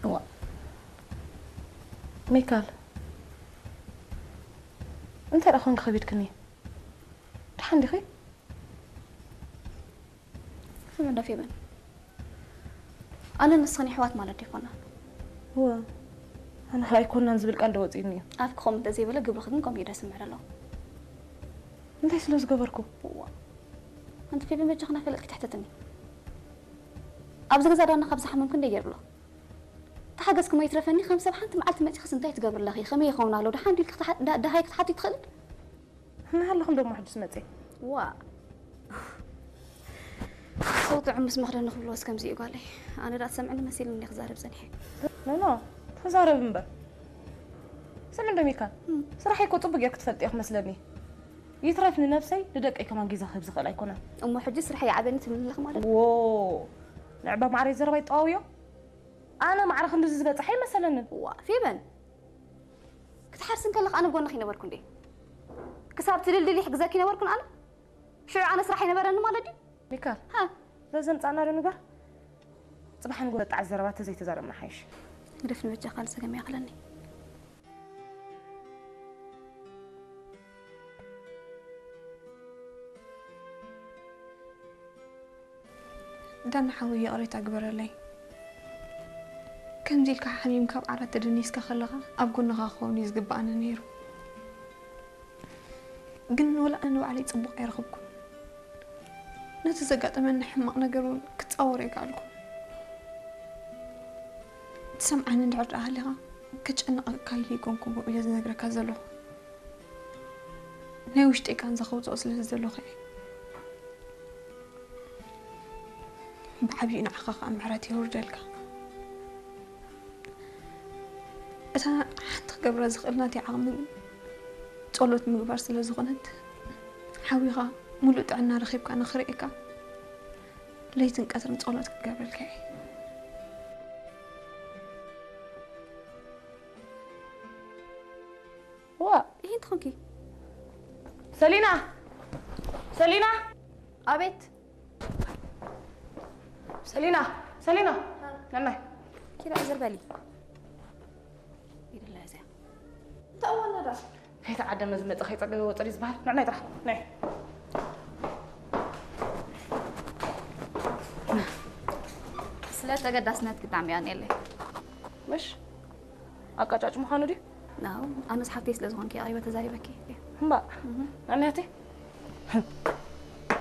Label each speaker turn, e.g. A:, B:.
A: هو ميكال انت اخوك خبيتكني تحندي خي
B: فمن ده في بن أنا نصني حوات مالتي كنا
A: هو أنا خايف كنا نزبل كان دوتيني
B: أفك خم تزي ولا قبل خدمكم يرسم على الله
A: انت سلوز قبركم
B: هو أنت في بن بتجخنا في الأكل تحتتني أبزق زاد أنا خبز حمام كن يجرب له تحجزكم ما يترفني خمسة بحنت معلت ما تخص انتهي تقبر لخي خمية خونا لو ده حندي ده هيك تحطي تخل
A: أنا هلا خمدوا ما حد سمعتي
B: وا صوت عم اسمه خلنا نخلص كم زي قال لي أنا رأس سمعني مسيل إني خزارب زنحي
A: لا خزارة بنبر سمع دمي كان صراحة يكون طبق ياك تفلت ياك مسلني يترفني نفسي لدق أي كمان جيزة خبز خلا يكونه
B: أم حجس رح يعبني من لك مالك
A: واو لعبة مع ريزر بيت قوية أنا مع رخم دز بس حي مثلا
B: وا في بن كنت حارسن كلك أنا بقول نخينا بركن دي كسبت لي حق زاكي نوركن أنا شو أنا صراحة نبرن مالدي
A: ميكال
B: ها
A: لازم تعنا رنجر صباح نقول تعزربات زي تزارب محيش
B: عرفني وجه خالص كم يخلني
C: دان حوي قريت أكبر لي كم ديلك حميم كاب على تدنيس كخلقة أبقى نغاخون يزقب أنا نيرو قلنا ولا أنا وعلي تطبق يرغبكم نتزقط من حماق نقرون كتصوري قالكم تسمعني ندعد أهلها كتش أنا كايلي كونكم بقيز نقرأ كازلو نيوشتي كان زخوت أصل الزلو خي بحبي نعقق أمعراتي وردلك أنا حتى قبل زخلناتي عامل طولت مقبار سلزغنت حويغا ملوت عنا رخيبك أنا خريقك ليتن كثر طولت قبل كي
A: وا
B: إيه أنت خنكي
A: سلينا
B: أبيت
A: سلينا نعم
B: كده أزر بالي إيه الله زين
C: تأول ندا
A: هي تعدى مزمة أخي طلع هو طريق زبال نعم ترى نعم
B: سلا تقدسنا تقدام يعني اللي
A: مش أكاج مخانو دي
B: نعم أنا صحتي سلزغن كي أيوة تزاري بكي
A: هم بقى نعم هاتي